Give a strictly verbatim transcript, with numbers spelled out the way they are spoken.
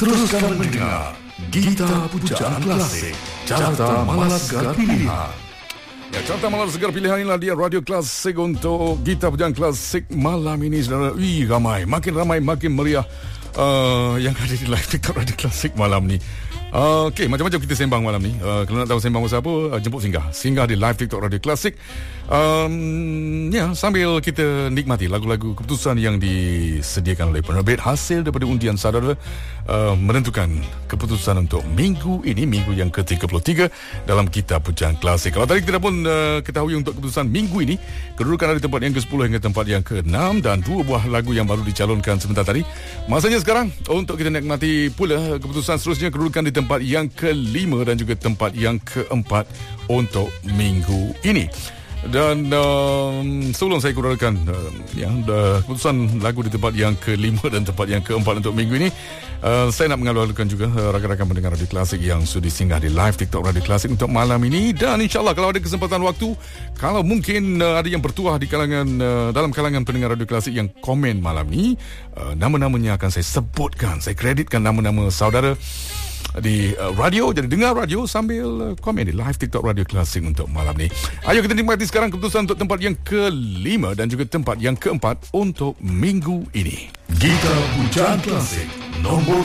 Teruskan mendengar Gita Pujaan Klasik, Carta Malas Segar Pilihan. Ya, Carta Malas Segar Pilihan inilah dia Radio Klasik untuk Gita Pujaan Klasik malam ini, saudara. Wih, ramai, makin ramai, makin meriah uh, yang ada di live TikTok Radio Klasik malam ni. Uh, Okey, macam-macam kita sembang malam ni. Uh, kalau nak tahu sembang pasal apa, uh, jemput singgah. Singgah di live TikTok Radio Klasik. Um, ya, sambil kita nikmati lagu-lagu keputusan yang disediakan oleh penerbit hasil daripada undian saudara uh, menentukan keputusan untuk minggu ini, minggu yang ke tiga puluh tiga dalam Gita Pujaan Klasik. Kalau tadi kita pun uh, ketahui untuk keputusan minggu ini, kedudukan dari tempat yang ke sepuluh hingga tempat yang ke enam dan dua buah lagu yang baru dicalonkan sebentar tadi. Masanya sekarang untuk kita nikmati pula keputusan seterusnya, kedudukan di tempat yang kelima dan juga tempat yang keempat untuk minggu ini. Dan um, sebelum saya kurangkan uh, yang uh, keputusan lagu di tempat yang kelima dan tempat yang keempat untuk minggu ini, uh, saya nak mengalu-alukan juga uh, rakan-rakan pendengar Radio Klasik yang sudah singgah di live TikTok Radio Klasik untuk malam ini. Dan insyaAllah kalau ada kesempatan waktu, kalau mungkin uh, ada yang bertuah di kalangan uh, dalam kalangan pendengar Radio Klasik yang komen malam ini, uh, nama-namanya akan saya sebutkan, saya kreditkan nama-nama saudara di uh, radio. Jadi dengar radio sambil uh, komen di live TikTok Radio Klasik untuk malam ni. Ayo kita nikmati sekarang keputusan untuk tempat yang kelima dan juga tempat yang keempat untuk minggu ini. Gita Pujaan Klasik nombor